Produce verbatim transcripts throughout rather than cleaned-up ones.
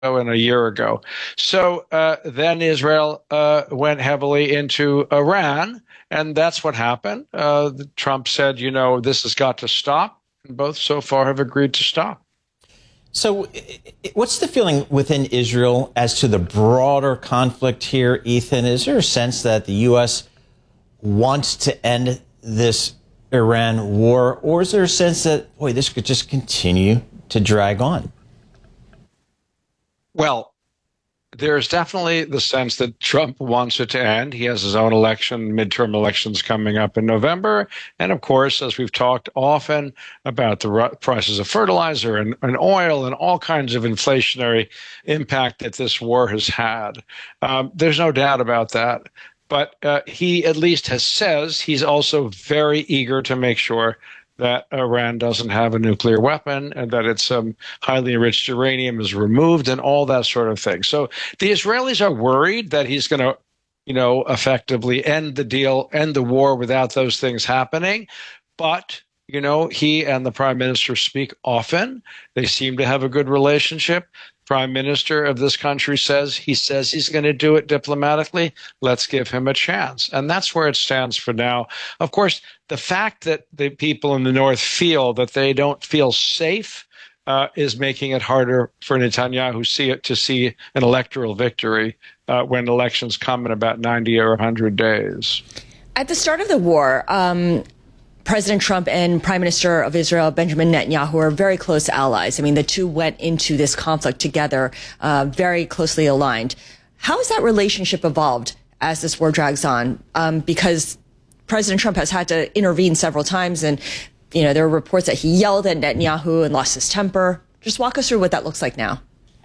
and a year ago. So uh, then Israel uh, went heavily into Iran, and that's what happened. Uh, Trump said, you know, this has got to stop. And both so far have agreed to stop. So what's the feeling within Israel as to the broader conflict here, Ethan? Is there a sense that the U S wants to end this Iran war, or is there a sense that, boy, this could just continue to drag on? Well, there's definitely the sense that Trump wants it to end. He has his own election, midterm elections coming up in November. And of course, as we've talked often about the prices of fertilizer and, and oil and all kinds of inflationary impact that this war has had. Um, there's no doubt about that. But uh, he at least has says he's also very eager to make sure that Iran doesn't have a nuclear weapon and that its um, highly enriched uranium is removed and all that sort of thing. So the Israelis are worried that he's going to, you know, effectively end the deal, end the war without those things happening. But, you know, he and the prime minister speak often. They seem to have a good relationship. Prime minister of this country says he says he's going to do it diplomatically. Let's give him a chance. And that's where it stands for now. Of course, the fact that the people in the north feel that they don't feel safe uh, is making it harder for Netanyahu see it, to see an electoral victory uh, when elections come in about ninety or one hundred days. At the start of the war, um President Trump and Prime Minister of Israel, Benjamin Netanyahu, are very close allies. I mean, the two went into this conflict together, uh, very closely aligned. How has that relationship evolved as this war drags on? Um, because President Trump has had to intervene several times, and, you know, there are reports that he yelled at Netanyahu and lost his temper. Just walk us through what that looks like now.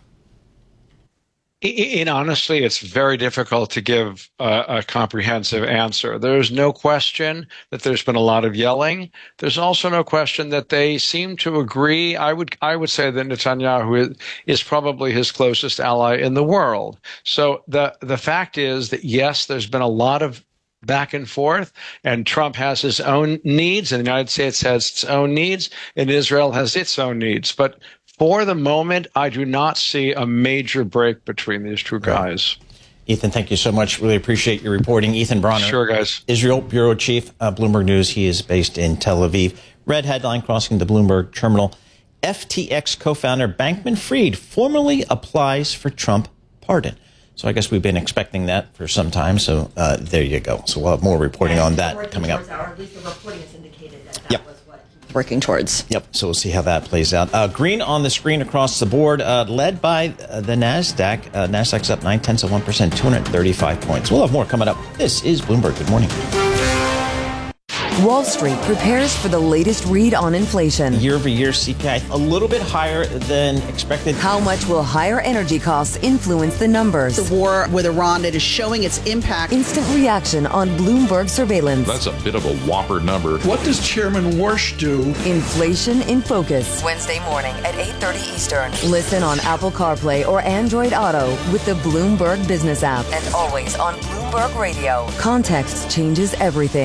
And honestly, it's very difficult to give a, a comprehensive answer. There's no question that there's been a lot of yelling. There's also no question that they seem to agree. I would I would say that Netanyahu is, is probably his closest ally in the world. So the the fact is that, yes, there's been a lot of back and forth, and Trump has his own needs, and the United States has its own needs, and Israel has its own needs. But for the moment, I do not see a major break between these two guys. Right. Ethan, thank you so much. Really appreciate your reporting. Ethan Bronner. Sure, guys. Israel Bureau Chief, uh, Bloomberg News. He is based in Tel Aviv. Red headline crossing the Bloomberg terminal. F T X co-founder Bankman-Fried formally applies for Trump pardon. So I guess we've been expecting that for some time. So uh, there you go. So we'll have more reporting on that coming up. Our, at least the reporting has indicated that that yep. was working towards. Yep. So we'll see how that plays out. Uh, green on the screen across the board, uh, led by uh, the NASDAQ. Uh, NASDAQ's up nine tenths of one percent, two hundred thirty-five points. We'll have more coming up. This is Bloomberg. Good morning. Wall Street prepares for the latest read on inflation. Year-over-year C P I a little bit higher than expected. How much will higher energy costs influence the numbers? The war with Iran that is showing its impact. Instant reaction on Bloomberg surveillance. That's a bit of a whopper number. What does Chairman Warsh do? Inflation in Focus. Wednesday morning at eight thirty Eastern. Listen on Apple CarPlay or Android Auto with the Bloomberg Business app. And always on Bloomberg Radio. Context changes everything.